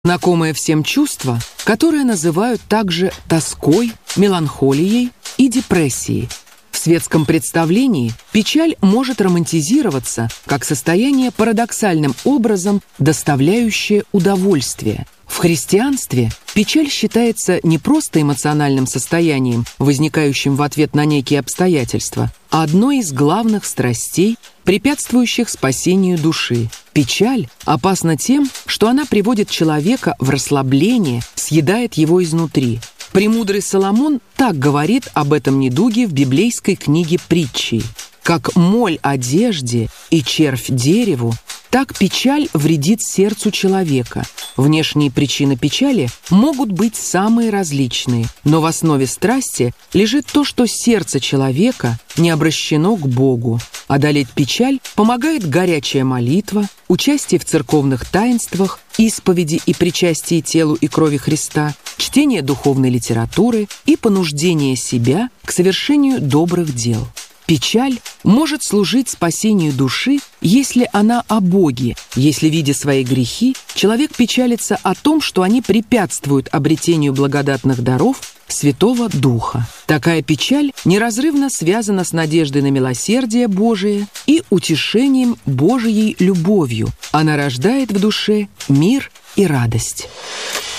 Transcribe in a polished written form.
Знакомое всем чувство, которое называют также тоской, меланхолией и депрессией. В светском представлении печаль может романтизироваться как состояние парадоксальным образом доставляющее удовольствие. В христианстве печаль считается не просто эмоциональным состоянием, возникающим в ответ на некие обстоятельства, а одной из главных страстей, препятствующих спасению души. Печаль опасна тем, что она приводит человека в расслабление, съедает его изнутри. Премудрый Соломон так говорит об этом недуге в библейской книге «Притчи». «Как моль одежде и червь дереву, так печаль вредит сердцу человека». Внешние причины печали могут быть самые различные, но в основе страсти лежит то, что сердце человека не обращено к Богу. Одолеть печаль помогает горячая молитва, участие в церковных таинствах, исповеди и причастии телу и крови Христа, чтение духовной литературы и понуждение себя к совершению добрых дел. Печаль может служить спасению души, если она о Боге, если, видя свои грехи, человек печалится о том, что они препятствуют обретению благодатных даров Святого Духа. Такая печаль неразрывно связана с надеждой на милосердие Божие и утешением Божией любовью. Она рождает в душе мир и радость.